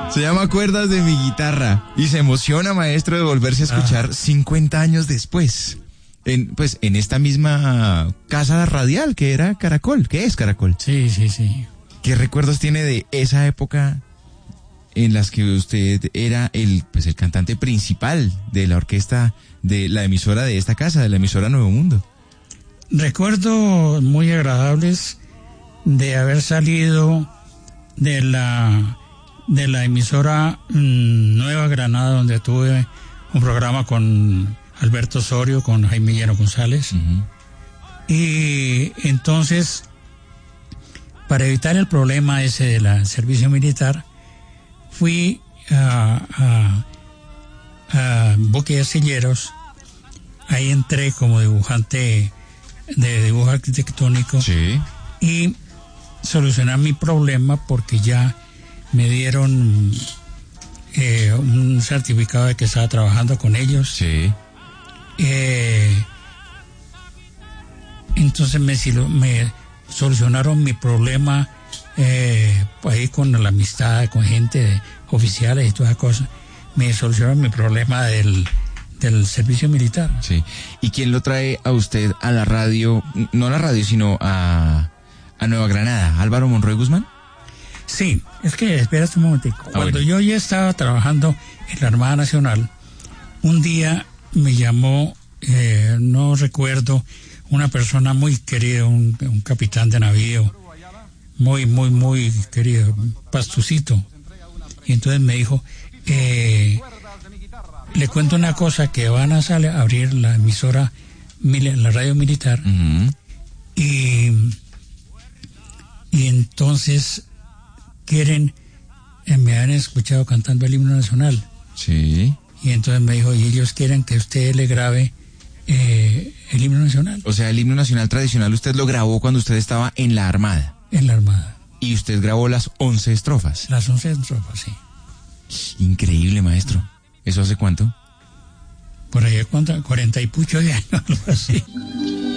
Se llama Cuerdas de mi guitarra. Y se emociona, maestro, de volverse a escuchar 50 años después. En esta misma casa radial que era Caracol. ¿Qué es Caracol? Sí. ¿Qué recuerdos tiene de esa época en las que usted era el cantante principal de la orquesta de la emisora de esta casa, de la emisora Nuevo Mundo? Recuerdos muy agradables de haber salido de la emisora Nueva Granada, donde tuve un programa con Alberto Osorio, con Jaime Lleno González. Uh-huh. Y entonces, para evitar el problema ese del servicio militar, fui a Buque de Arcilleros. Ahí entré como dibujante de dibujo arquitectónico. Sí. Y solucionar mi problema porque ya me dieron un certificado de que estaba trabajando con ellos. Sí. Entonces me solucionaron mi problema ahí con la amistad, con gente de oficiales y todas esas cosas. Me solucionaron mi problema del servicio militar. Sí. ¿Y quién lo trae a usted a la radio? No a la radio, sino a Nueva Granada. ¿Álvaro Monroy Guzmán? Sí, es que espérate un momentico. Cuando yo ya estaba trabajando en la Armada Nacional, un día me llamó, no recuerdo, una persona muy querida, un capitán de navío, muy, muy, muy querido, Pastucito. Y entonces me dijo, le cuento una cosa, que van a abrir la emisora, la radio militar, uh-huh. y entonces me han escuchado cantando el himno nacional. Sí. Y entonces me dijo, y ellos quieren que usted le grabe el himno nacional. O sea, el himno nacional tradicional usted lo grabó cuando usted estaba en la Armada. En la Armada. Y usted grabó las 11 estrofas. Las 11 estrofas, sí. Increíble, maestro. ¿Eso hace cuánto? Por ahí 40 y pucho de años, algo así.